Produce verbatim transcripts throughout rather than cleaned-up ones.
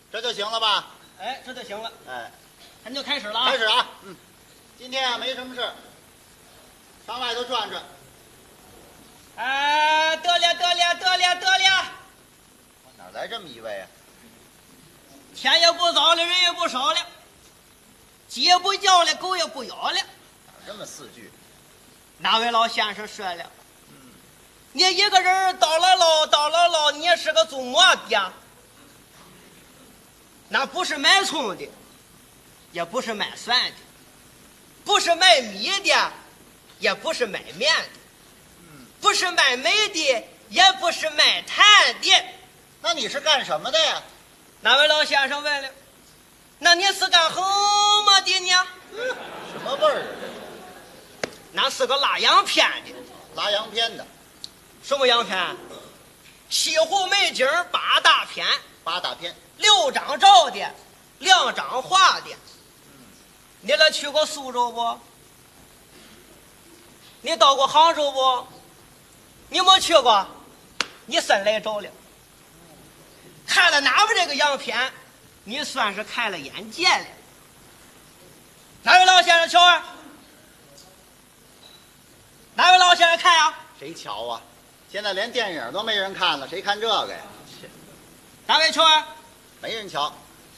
这就行了吧？ 哎，这就行了。 哎， 咱就开始了啊！ 开始啊！嗯，今天啊没什么事，上外头转转。 哎，得了得了得了得了！ 哪来这么一位啊？ 天也不早了，人也不少了，鸡也不叫了，狗也不咬了。 哪这么四句？ 那位老先生说了，嗯，你一个人叨唠唠叨唠唠，你也是个做么的？那不是卖葱的，也不是卖蒜的，不是卖米的，也不是卖面的，嗯，不是卖煤的，也不是卖炭的。 那你是干什么的呀？ 那位老先生问了，那你是干什么的呢？ 嗯，什么味儿啊？ 那是个拉洋片的。 拉洋片的。 什么洋片？西湖美景八大片。 八大片。 六张照的，两张画的。你来去过苏州不？你到过杭州不？你没去过，你真来着了。看了哪部这个洋片，你算是开了眼界了。哪位老先生瞧啊？哪位老先生看呀？ 谁瞧啊？现在连电影都没人看了，谁看这个呀？ 哪位瞧啊？ 没人瞧。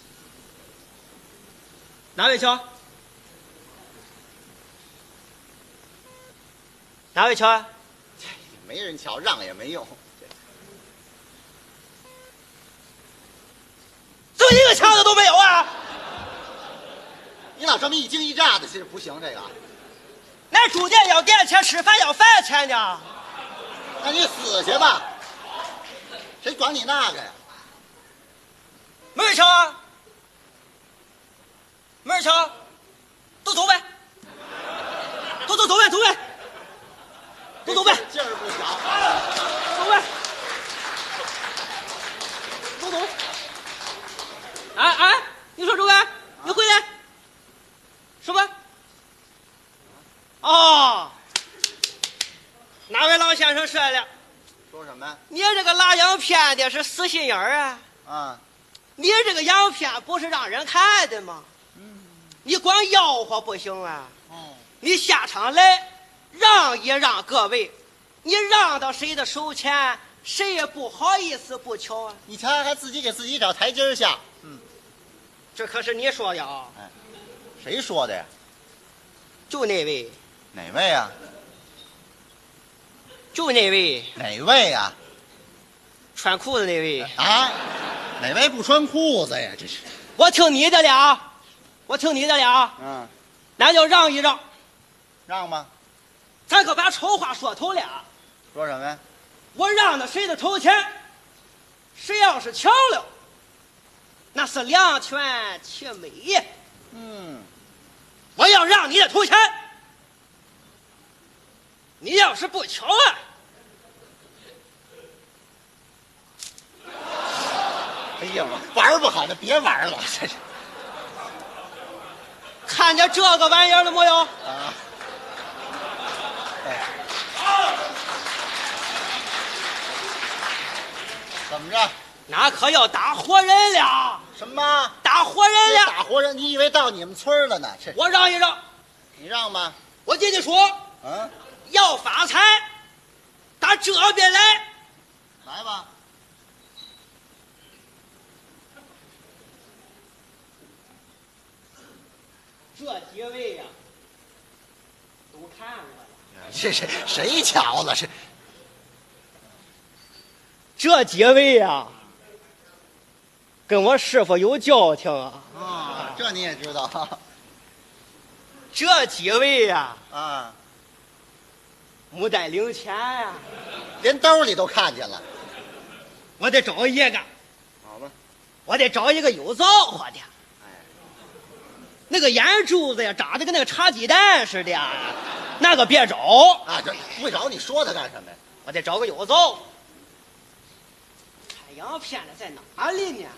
哪位瞧？哪位瞧？ 没人瞧，让也没用。 怎么一个瞧的都没有啊？ 你老这么一惊一乍的，这不行。这个， 那住店要店钱，吃饭要饭钱呢。 那你死去吧！谁管你那个呀？ 没人瞧啊？没人瞧，都走呗，都走走呗，走呗，都走呗， 劲儿不小， 走呗，都走。哎哎，你说周干，你回来，什么？哦，哪位老先生说了？ 说什么呀？ 你这个拉洋片的是死心眼儿啊！ 啊， 你这个洋片不是让人看的吗？嗯，你光吆喝不行啊！ 哦， 你下场来让一让各位，你让到谁的手前，谁也不好意思不瞧啊！ 你瞧，还自己给自己找台阶下。嗯， 这可是你说的啊！ 哎，谁说的呀？ 就那位， 哪位啊？ 就那位哪位啊？ 穿裤子那位啊？哪位不穿裤子呀？这是。 我听你的了，我听你的了。 嗯， 那就让一让， 让吧。 咱可把丑话说透了。 说什么呀？ 我让到谁的头前，谁要是瞧了，那是两全其美。 嗯， 我要让你的头前，你要是不瞧啊， 哎呀，玩不好的别玩了，这是。 看见这个玩意儿了没有？ 啊。哎。怎么着？ 那可要打活人了！ 什么？ 打活人了！ 打活人？你以为到你们村了呢？这我让一让， 你让吧。 我跟你说， 嗯， 要发财，打这边来。 来吧。 这几位呀、都看过了。 这是谁瞧了？是这几位呀、跟我师傅有交情啊。 啊，这你也知道。 这几位呀、 啊， 没带零钱呀、 连兜里都看见了。 我得找一个， 好吧。 我得找一个有造化的。那个眼珠子呀，长得跟那个茶鸡蛋似的，那个别找啊！这不找你说他干什么呀？ 我得找个有造化。看洋片的在哪里呢？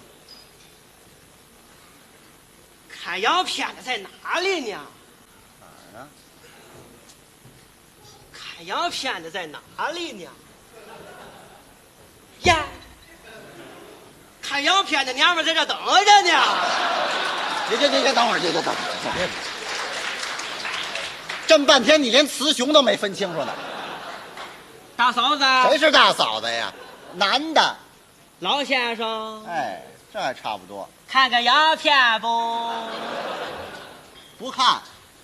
看洋片的在哪里呢？ 哪儿呢？ 看洋片的在哪里呢？呀，看看洋片的娘们在这等着呢。 你你你先等会儿，你等等别，这么半天你连雌雄都没分清楚呢。 大嫂子， 谁是大嫂子呀？男的。 老先生， 哎，这还差不多。 看个洋片不？ 不看。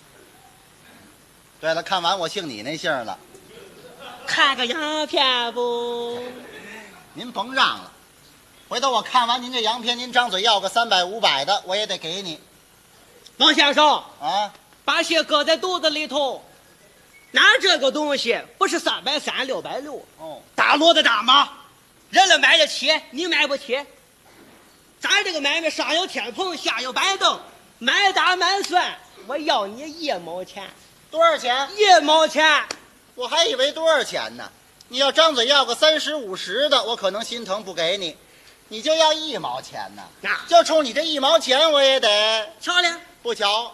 对了，看完我姓你那姓了。 看个洋片不？ 您甭让了，回头我看完您这洋片，您张嘴要个三百五百的，我也得给你。 王先生啊， 把血搁在肚子里头，拿这个东西不是三百三六百六哦， 大骡子大马，人了买得起，你买不起。咱这个买卖上有天棚，下有板凳，买打买算，我要你一毛钱。 多少钱？ 一毛钱。 我还以为多少钱呢？你要张嘴要个三十五十的，我可能心疼不给你。你就要一毛钱呢？ 啊， 就冲你这一毛钱，我也得瞧了？ 不瞧。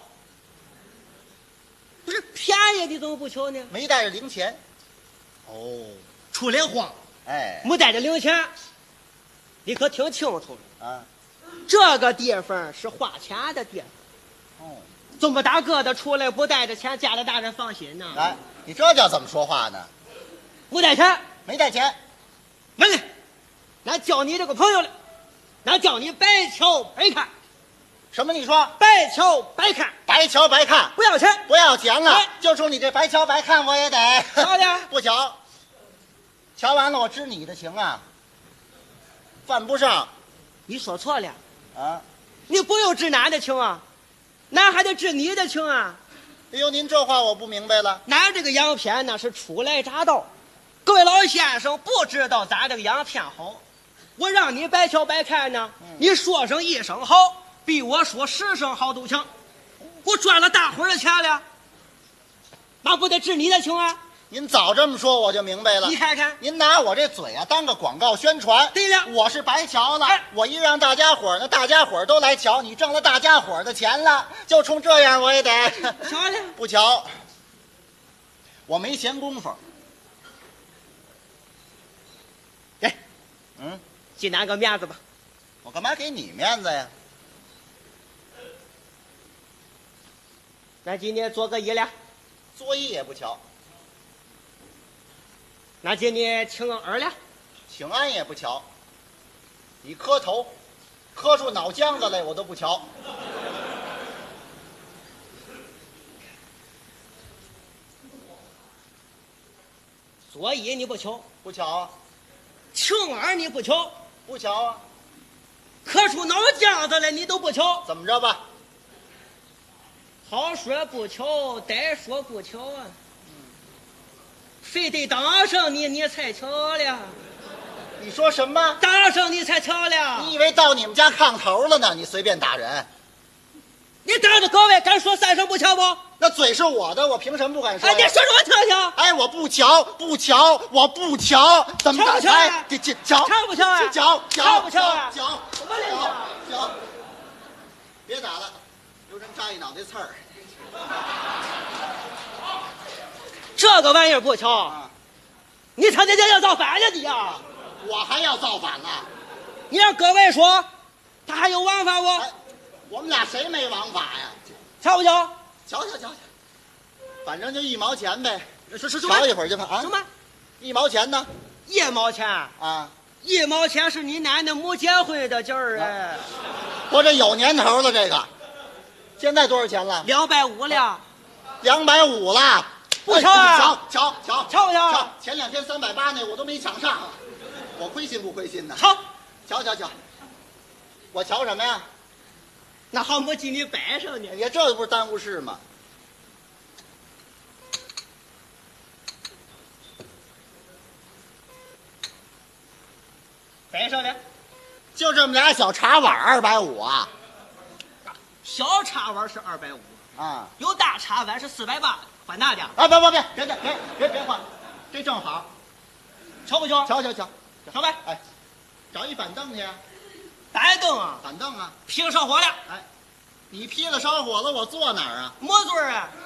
不是便宜，你怎么不瞧呢？ 没带着零钱。哦， 出来慌， 哎， 没带着零钱，你可听清楚了啊， 这个地方是花钱的地方。 哦， 这么大个的出来不带着钱，家里大人放心呢。 哎，你这叫怎么说话呢？ 不带钱， 没带钱。 问你，俺叫你这个朋友了，俺叫你白瞧白看。 什么？你说白瞧白看， 白瞧白看， 不要钱， 不要钱了， 哎就冲你这白瞧白看，我也得瞧的不瞧。瞧完了，我知你的情啊，犯不上你说错了， 啊。 你不用治俺的情啊，俺还得治你的情啊。 哎呦，您这话我不明白了。 俺这个洋片呢是初来乍到，各位老先生不知道咱这个洋片好，我让你白瞧白看呢， 嗯你说声一声好，比我说十声好都强。我赚了大伙儿的钱了，那不得治你的情啊？ 您早这么说，我就明白了。 你看看， 您拿我这嘴啊当个广告宣传。 对了， 我是白瞧了。 哎我一让大家伙儿呢，大家伙儿都来瞧，你挣了大家伙儿的钱了，就冲这样我也得瞧了， 不瞧。我没闲工夫。 给， 嗯， 给俺个面子吧。 我干嘛给你面子呀？ 俺今天做个一两， 作揖也不瞧， 俺今天请个二两， 请安也不瞧。你磕头，磕出脑浆子来我都不瞧。 所以你不瞧， 不瞧啊， 请二你不瞧， 不瞧啊。 磕出脑浆子来你都不瞧。 怎么着吧？ 好说不瞧，歹说不瞧啊！非得当上你，你才瞧了； 你说什么？ 当上你才瞧了。 你以为到你们家炕头了呢？你随便打人， 你当着各位敢说三声不瞧不？ 那嘴是我的，我凭什么不敢说哎， 呀？ 你说说我听听。 哎，我不瞧，不瞧，我不瞧，怎么打？ 瞧不瞧啊哎，这这瞧， 瞧不瞧啊瞧瞧瞧不瞧啊瞧什么脸啊瞧瞧，别打了，留人扎一脑袋刺儿。 这个玩意儿不瞧， 啊， 你他爹爹要造反了你呀！ 我还要造反了？ 你让各位说，他还有王法不？ 哎，我们俩谁没王法呀？ 瞧不瞧？ 瞧瞧瞧瞧，反正就一毛钱呗， 是是什瞧一么？ 会儿就看啊。 什么？ 一毛钱呢？ 一毛钱？ 啊， 一毛钱是你奶奶没结婚的劲儿哎， 我这有年头了，这个。现在多少钱了？ 两百五了。 两百五了。 不瞧啊哎瞧瞧瞧瞧不瞧瞧，前两天三百八那我都没抢上，我亏心不亏心呢？ 瞧， 瞧瞧瞧，我瞧什么呀？ 那还没给你摆上呢。 哎呀，这不是耽误事吗？ 摆上了。 就这么俩小茶碗，二百五啊！ 小茶碗是二百五， 啊有大茶碗是四百八，换大点。 啊！别别别别别别别别换，这正好。 瞧不瞧？ 瞧瞧瞧， 瞧呗。 哎，找一板凳去。 板凳啊， 板凳啊！ 平上火了， 哎，你劈了烧火了，我坐哪儿啊？ 没座儿啊。